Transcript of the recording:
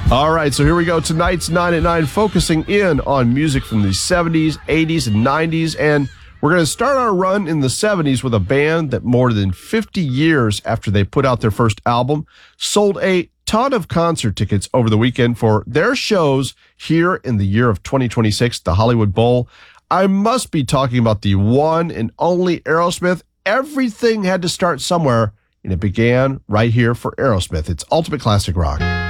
All right, so here we go. Tonight's 9 at 9, focusing in on music from the 70s, 80s, and 90s. And we're going to start our run in the 70s with a band that more than 50 years after they put out their first album, sold a ton of concert tickets over the weekend for their shows here in the year of 2026, the Hollywood Bowl. I must be talking about the one and only Aerosmith. Everything had to start somewhere, and it began right here for Aerosmith. It's Ultimate Classic Rock.